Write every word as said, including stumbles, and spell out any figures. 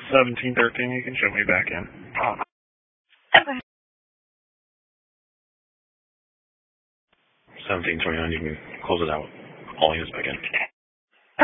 seventeen thirteen, you can show me back in. Okay. seventeen twenty-nine, you can close it out. All units back in.